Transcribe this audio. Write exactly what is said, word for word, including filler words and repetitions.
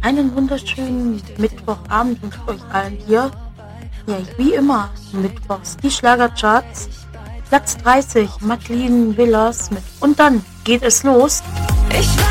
Einen wunderschönen Mittwochabend wünsche ich euch allen hier. Ja, wie immer, Mittwochs die Schlagercharts. Platz dreißig, Madeline Villas mit Und dann geht es los. Ich